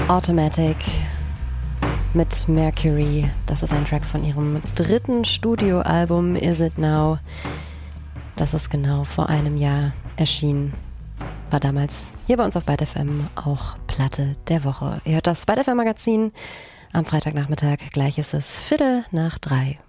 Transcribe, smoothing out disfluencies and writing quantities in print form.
Automatic mit Mercury. Das ist ein Track von ihrem 3. Studioalbum Is It Now. Das ist genau vor einem Jahr erschienen. War damals hier bei uns auf Byte FM auch Platte der Woche. Ihr hört das Byte FM Magazin am Freitagnachmittag. Gleich ist es 2:45.